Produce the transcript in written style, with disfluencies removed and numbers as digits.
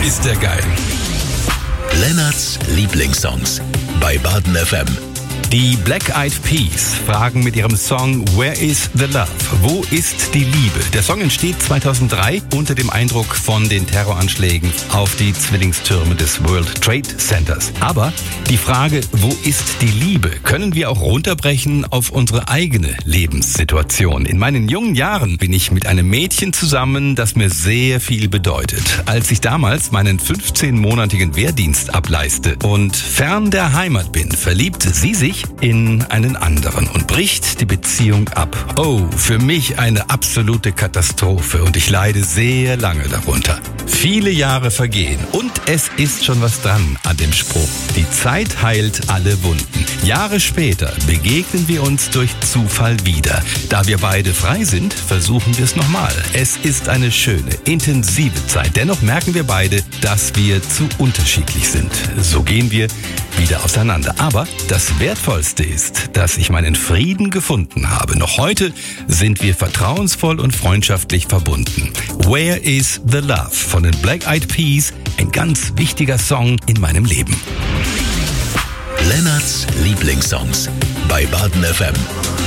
ist der geil. Lennarts Lieblingssongs bei Baden FM. Die Black Eyed Peas fragen mit ihrem Song Where is the Love? Wo ist die Liebe? Der Song entsteht 2003 unter dem Eindruck von den Terroranschlägen auf die Zwillingstürme des World Trade Centers. Aber die Frage, wo ist die Liebe, können wir auch runterbrechen auf unsere eigene Lebenssituation. In meinen jungen Jahren bin ich mit einem Mädchen zusammen, das mir sehr viel bedeutet. Als ich damals meinen 15-monatigen Wehrdienst ableiste und fern der Heimat bin, verliebt sie sich in einen anderen und bricht die Beziehung ab. Oh, für mich eine absolute Katastrophe und ich leide sehr lange darunter. Viele Jahre vergehen und es ist schon was dran an dem Spruch. Die Zeit heilt alle Wunden. Jahre später begegnen wir uns durch Zufall wieder. Da wir beide frei sind, versuchen wir es nochmal. Es ist eine schöne, intensive Zeit. Dennoch merken wir beide, dass wir zu unterschiedlich sind. So gehen wir wieder auseinander. Aber das Wertvollste ist, dass ich meinen Frieden gefunden habe. Noch heute sind wir vertrauensvoll und freundschaftlich verbunden. Where is the Love von den Black Eyed Peas, ein ganz wichtiger Song in meinem Leben. Lennarts Lieblingssongs bei Baden FM.